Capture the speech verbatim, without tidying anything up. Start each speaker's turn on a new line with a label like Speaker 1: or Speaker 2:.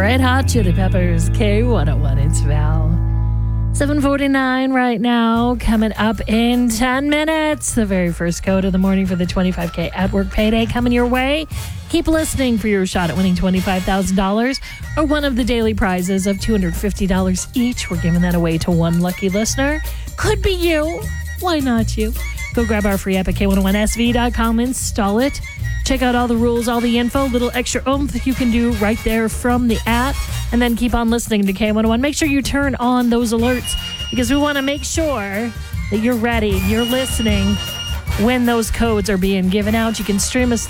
Speaker 1: Red Hot Chili Peppers, K one oh one. It's Val. seven forty-nine right now. Coming up in ten minutes. The very first code of the morning for the twenty-five K at work payday coming your way. Keep listening for your shot at winning twenty-five thousand dollars or one of the daily prizes of two hundred fifty dollars each. We're giving that away to one lucky listener. Could be you. Why not you? Go grab our free app at K one oh one S V dot com. Install it. Check out all the rules, all the info, little extra oomph you can do right there from the app. And then keep on listening to K one oh one. Make sure you turn on those alerts because we want to make sure that you're ready, you're listening when those codes are being given out. You can stream us